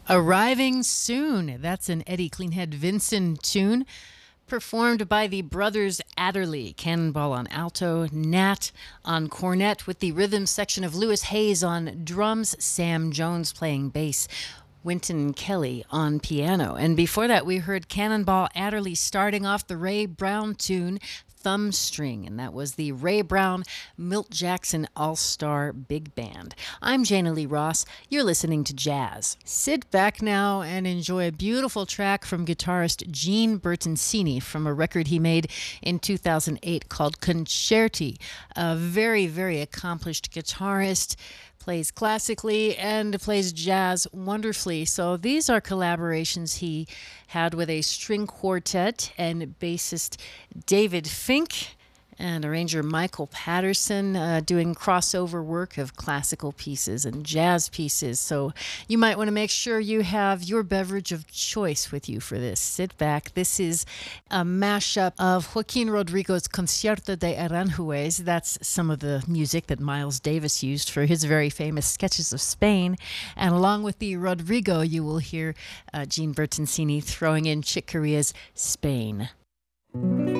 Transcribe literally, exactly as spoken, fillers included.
Arriving Soon. That's an Eddie Cleanhead Vinson tune performed by the brothers Adderley. Cannonball on alto, Nat on cornet, with the rhythm section of Lewis Hayes on drums, Sam Jones playing bass, Wynton Kelly on piano. And before that, we heard Cannonball Adderley starting off the Ray Brown tune, Thumb String, and that was the Ray Brown Milt Jackson All-Star Big Band. I'm Jana Lee Ross. You're listening to Jazz. Sit back now and enjoy a beautiful track from guitarist Gene Bertoncini from a record he made in two thousand eight called Concerti. A very, very accomplished guitarist, plays classically and plays jazz wonderfully. So these are collaborations he had with a string quartet and bassist David Fink and arranger Michael Patterson, uh, doing crossover work of classical pieces and jazz pieces. So you might want to make sure you have your beverage of choice with you for this. Sit back. This is a mashup of Joaquin Rodrigo's Concierto de Aranjuez. That's some of the music that Miles Davis used for his very famous Sketches of Spain. And along with the Rodrigo, you will hear uh, Gene Bertoncini throwing in Chick Corea's Spain.